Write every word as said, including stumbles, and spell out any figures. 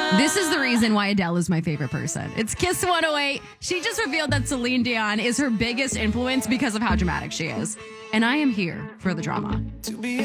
This is the reason why Adele is my favorite person. It's Kiss one oh eight. She just revealed that Celine Dion is her biggest influence because of how dramatic she is. And I am here for the drama. To be